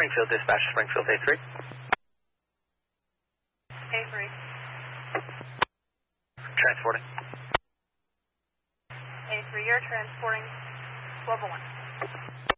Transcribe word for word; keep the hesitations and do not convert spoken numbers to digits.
Springfield, dispatch, Springfield A three. A three. Transporting. A three, you're transporting level one.